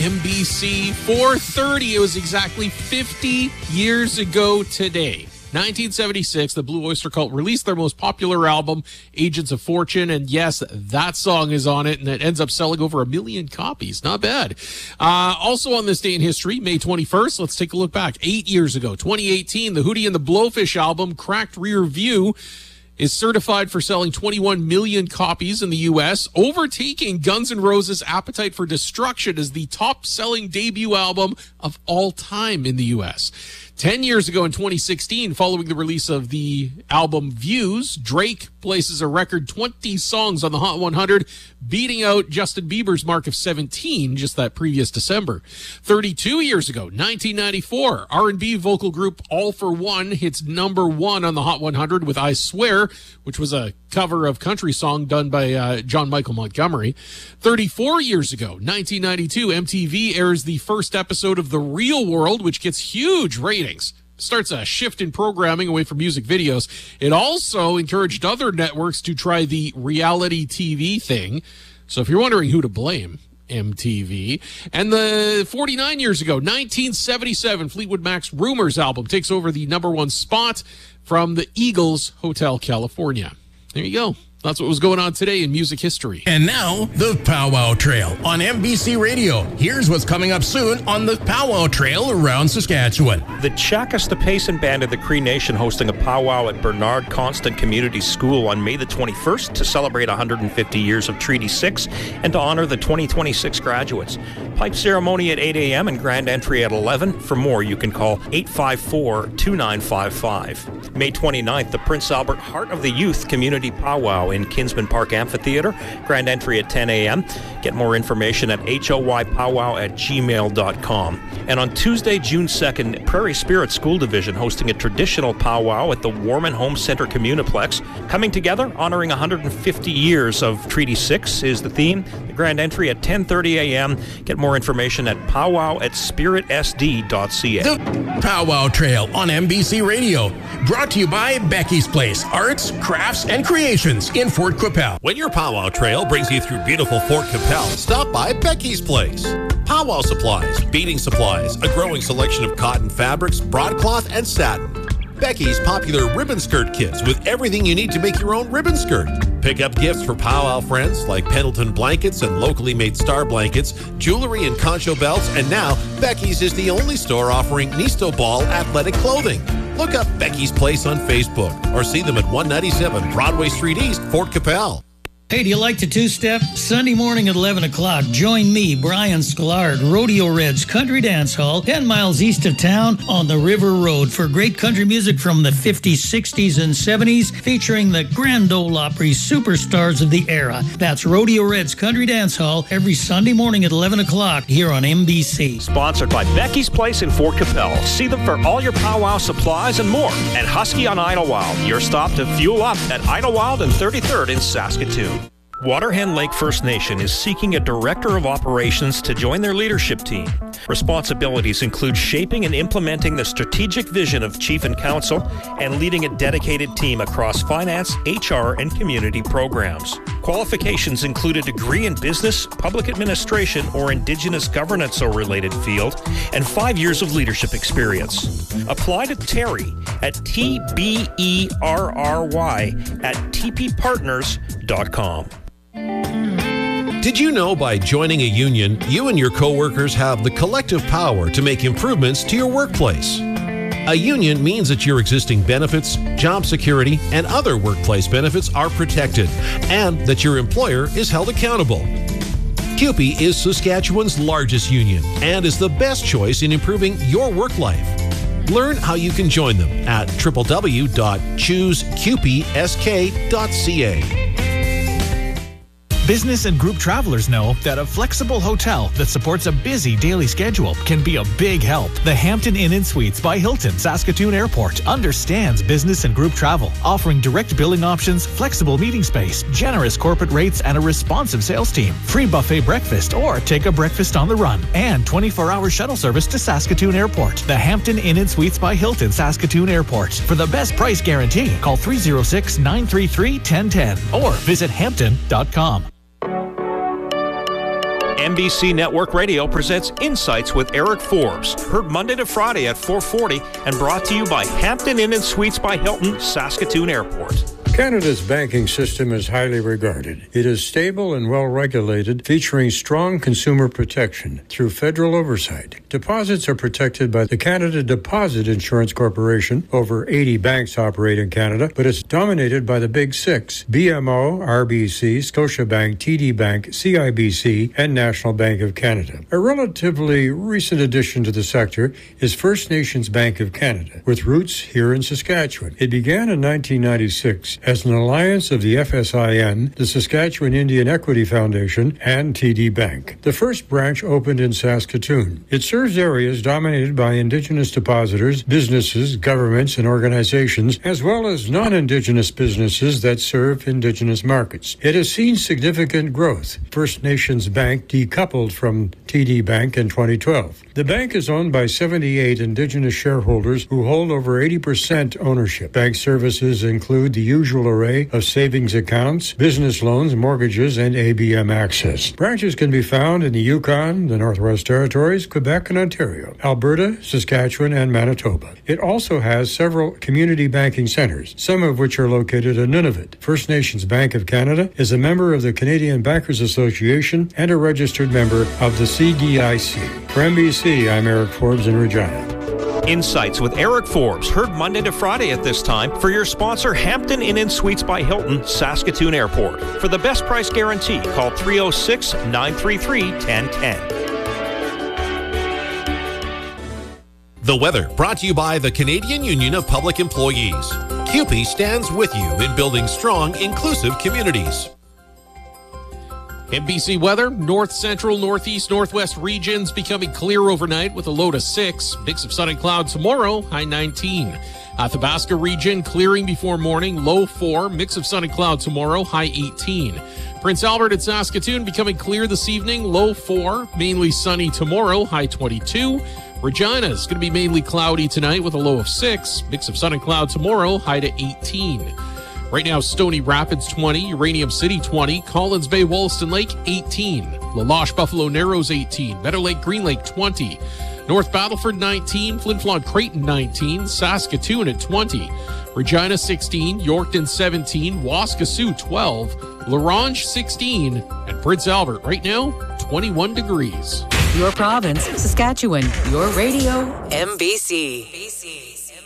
MBC 430. It was exactly 50 years ago today. 1976, the Blue Oyster Cult released their most popular album, Agents of Fortune, and yes, that song is on it, and it ends up selling over 1 million copies. Not bad. Also on this day in history, May 21st, let's take a look back. 8 years ago, 2018, the Hootie and the Blowfish album, Cracked Rear View, is certified for selling 21 million copies in the U.S., overtaking Guns N' Roses' Appetite for Destruction as the top-selling debut album of all time in the U.S. 10 years ago in 2016, following the release of the album Views, Drake places a record 20 songs on the Hot 100, beating out Justin Bieber's mark of 17 just that previous December. 32 years ago, 1994, R&B vocal group All For One hits #1 on the Hot 100 with I Swear, which was a cover of country song done by John Michael Montgomery. 34 years ago, 1992, MTV airs the first episode of The Real World, which gets huge ratings. Starts a shift in programming away from music videos. It also encouraged other networks to try the reality TV thing. So if you're wondering who to blame, MTV. And the 49 years ago, 1977, Fleetwood Mac's Rumors album takes over the #1 spot from the Eagles Hotel California. There you go. That's what was going on today in music history. And now, the Powwow Trail on MBC Radio. Here's what's coming up soon on the Powwow Trail around Saskatchewan. The Chakasta Payson Band of the Cree Nation hosting a powwow at Bernard Constant Community School on May the 21st to celebrate 150 years of Treaty 6 and to honor the 2026 graduates. Pipe ceremony at 8 a.m. and grand entry at 11. For more, you can call 854-2955. May 29th, the Prince Albert Heart of the Youth Community Powwow in Kinsman Park Amphitheater. Grand entry at 10 a.m. Get more information at hoypowwow@gmail.com. And on Tuesday, June 2nd, Prairie Spirit School Division hosting a traditional powwow at the Warman Home Center Communiplex. Coming together, honoring 150 years of Treaty 6 is the theme. The grand entry at 10:30 a.m. Get more information at powwow@spiritsd.ca. The Powwow Trail on MBC Radio. Brought to you by Becky's Place, Arts, Crafts, and Creations in Fort Qu'Appelle. When your Powwow Trail brings you through beautiful Fort Qu'Appelle, stop by Becky's Place. Powwow supplies, beading supplies, a growing selection of cotton fabrics, broadcloth, and satin. Becky's popular ribbon skirt kits with everything you need to make your own ribbon skirt. Pick up gifts for powwow friends like Pendleton blankets and locally made star blankets, jewelry and concho belts, and now Becky's is the only store offering Nisto Ball athletic clothing. Look up Becky's Place on Facebook or see them at 197 Broadway Street East, Fort Qu'Appelle. Hey, do you like to two-step? Sunday morning at 11 o'clock, join me, Brian Sklar, Rodeo Reds Country Dance Hall, 10 miles east of town on the River Road for great country music from the 50s, 60s, and 70s, featuring the Grand Ole Opry superstars of the era. That's Rodeo Reds Country Dance Hall every Sunday morning at 11 o'clock here on MBC. Sponsored by Becky's Place in Fort Qu'Appelle. See them for all your powwow supplies and more. And Husky on Idlewild, your stop to fuel up at Idlewild and 33rd in Saskatoon. Waterhen Lake First Nation is seeking a director of operations to join their leadership team. Responsibilities include shaping and implementing the strategic vision of Chief and Council and leading a dedicated team across finance, HR, and community programs. Qualifications include a degree in business, public administration, or Indigenous governance or related field, and 5 years of leadership experience. Apply to Terry at TBERRY@tppartners.com. Did you know by joining a union, you and your coworkers have the collective power to make improvements to your workplace? A union means that your existing benefits, job security, and other workplace benefits are protected, and that your employer is held accountable. CUPE is Saskatchewan's largest union and is the best choice in improving your work life. Learn how you can join them at www.chooseqpsk.ca. Business and group travelers know that a flexible hotel that supports a busy daily schedule can be a big help. The Hampton Inn & Suites by Hilton Saskatoon Airport understands business and group travel, offering direct billing options, flexible meeting space, generous corporate rates, and a responsive sales team. Free buffet breakfast or take a breakfast on the run, and 24-hour shuttle service to Saskatoon Airport. The Hampton Inn & Suites by Hilton Saskatoon Airport. For the best price guarantee, call 306-933-1010 or visit hampton.com. NBC Network Radio presents Insights with Eric Forbes, heard Monday to Friday at 4:40 and brought to you by Hampton Inn & Suites by Hilton, Saskatoon Airport. Canada's banking system is highly regarded. It is stable and well-regulated, featuring strong consumer protection through federal oversight. Deposits are protected by the Canada Deposit Insurance Corporation. Over 80 banks operate in Canada, but it's dominated by the Big Six: BMO, RBC, Scotiabank, TD Bank, CIBC, and National Bank of Canada. A relatively recent addition to the sector is First Nations Bank of Canada, with roots here in Saskatchewan. It began in 1996 as an alliance of the FSIN, the Saskatchewan Indian Equity Foundation, and TD Bank. The first branch opened in Saskatoon. It serves areas dominated by Indigenous depositors, businesses, governments, and organizations, as well as non-Indigenous businesses that serve Indigenous markets. It has seen significant growth. First Nations Bank decoupled from TD Bank in 2012. The bank is owned by 78 Indigenous shareholders who hold over 80% ownership. Bank services include the usual array of savings accounts, business loans, mortgages, and ABM access. Branches can be found in the Yukon, the Northwest Territories, Quebec, and Ontario, Alberta, Saskatchewan, and Manitoba. It also has several community banking centers, some of which are located in Nunavut. First Nations Bank of Canada is a member of the Canadian Bankers Association and a registered member of the CDIC. For NBC, I'm Eric Forbes in Regina. Insights with Eric Forbes, heard Monday to Friday at this time for your sponsor, Hampton Inn & Suites by Hilton, Saskatoon Airport. For the best price guarantee, call 306-933-1010. The weather brought to you by the Canadian Union of Public Employees. CUPE stands with you in building strong, inclusive communities. NBC weather, north, central, northeast, northwest regions becoming clear overnight with a low to 6. Mix of sun and cloud tomorrow, high 19. Athabasca region clearing before morning, low 4. Mix of sun and cloud tomorrow, high 18. Prince Albert and Saskatoon becoming clear this evening, low 4. Mainly sunny tomorrow, high 22. Regina is going to be mainly cloudy tonight with a low of 6. Mix of sun and cloud tomorrow, high to 18. Right now, Stony Rapids 20, Uranium City 20, Collins Bay, Wollaston Lake 18, La Loche, Buffalo Narrows 18, Meadow Lake, Green Lake 20, North Battleford 19, Flin Flon, Creighton 19, Saskatoon at 20, Regina 16, Yorkton 17, Waskesiu 12, La Ronge 16, and Prince Albert right now 21 degrees. Your province, Saskatchewan. Your radio, NBC.